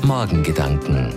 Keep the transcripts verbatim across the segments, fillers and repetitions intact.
Morgengedanken.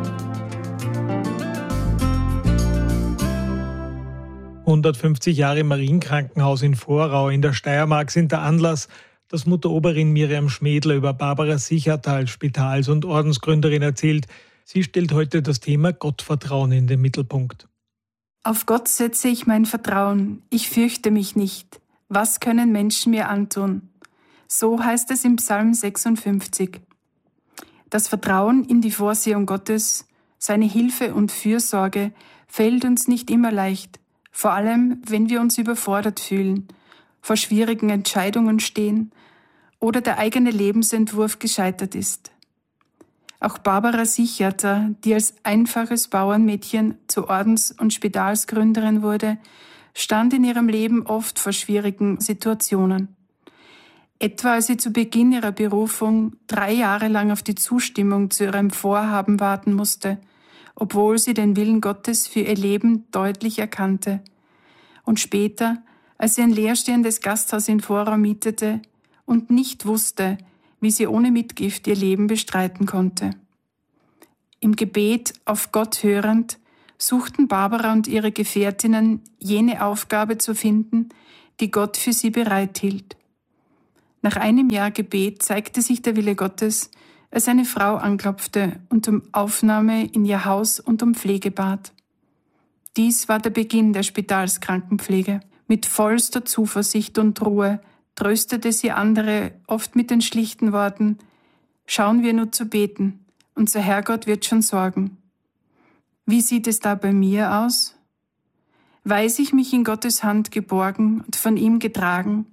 hundertfünfzig Jahre Marienkrankenhaus in Vorau in der Steiermark sind der Anlass, dass Mutter Oberin Miriam Schmedler über Barbara Sichertal, Spitals- und Ordensgründerin, erzählt. Sie stellt heute das Thema Gottvertrauen in den Mittelpunkt. Auf Gott setze ich mein Vertrauen, ich fürchte mich nicht. Was können Menschen mir antun? So heißt es im Psalm sechsundfünfzig. Das Vertrauen in die Vorsehung Gottes, seine Hilfe und Fürsorge fällt uns nicht immer leicht, vor allem wenn wir uns überfordert fühlen, vor schwierigen Entscheidungen stehen oder der eigene Lebensentwurf gescheitert ist. Auch Barbara Sichertal, die als einfaches Bauernmädchen zur Ordens- und Spitalsgründerin wurde, stand in ihrem Leben oft vor schwierigen Situationen. Etwa als sie zu Beginn ihrer Berufung drei Jahre lang auf die Zustimmung zu ihrem Vorhaben warten musste, obwohl sie den Willen Gottes für ihr Leben deutlich erkannte. Und später, als sie ein leerstehendes Gasthaus in Vorau mietete und nicht wusste, wie sie ohne Mitgift ihr Leben bestreiten konnte. Im Gebet auf Gott hörend suchten Barbara und ihre Gefährtinnen jene Aufgabe zu finden, die Gott für sie bereithielt. Nach einem Jahr Gebet zeigte sich der Wille Gottes, als eine Frau anklopfte und um Aufnahme in ihr Haus und um Pflege bat. Dies war der Beginn der Spitalskrankenpflege. Mit vollster Zuversicht und Ruhe tröstete sie andere oft mit den schlichten Worten: Schauen wir nur zu beten, unser Herrgott wird schon sorgen. Wie sieht es da bei mir aus? Weiß ich mich in Gottes Hand geborgen und von ihm getragen?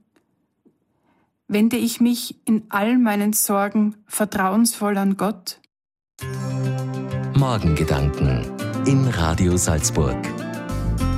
Wende ich mich in all meinen Sorgen vertrauensvoll an Gott? Morgengedanken in Radio Salzburg.